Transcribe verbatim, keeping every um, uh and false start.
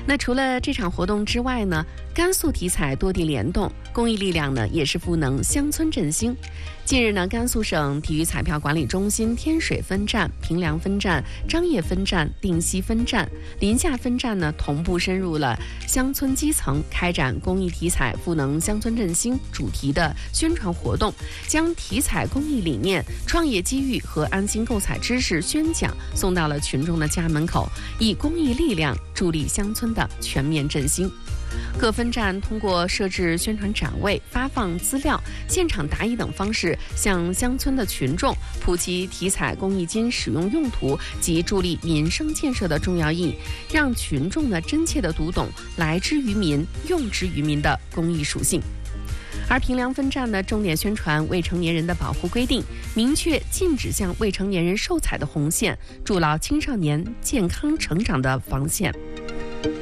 那除了这场活动之外呢，甘肃体彩多地联动，公益力量呢也是赋能乡村振兴。近日呢，甘肃省体育彩票管理中心天水分站、平凉分站、张掖分站、定西分站、临夏分站呢，同步深入了乡村基层，开展公益体彩赋能乡村振兴主题的宣传活动，将体彩公益理念、创业机遇和安心购彩知识宣讲送到了群众的家门口，以公益力量助力乡村的全面振兴。各分站通过设置宣传展位、发放资料、现场答疑等方式，向乡村的群众普及体彩公益金使用用途及助力民生建设的重要意义，让群众呢真切地读懂来之于民、用之于民的公益属性。而平凉分站呢，重点宣传未成年人的保护规定，明确禁止向未成年人售彩的红线，筑牢青少年健康成长的防线。